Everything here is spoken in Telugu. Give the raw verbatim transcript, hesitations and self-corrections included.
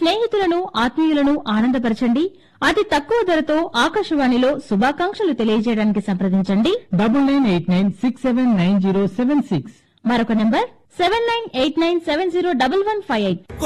స్నేహితులను ఆత్మీయులను ఆనందపరచండి. అతి తక్కువ ధరతో ఆకాశవాణిలో శుభాకాంక్షలు తెలియజేయడానికి సంప్రదించండి double nine eight nine six seven nine zero seven six. మరొక number seven nine eight nine seven zero double one five eight.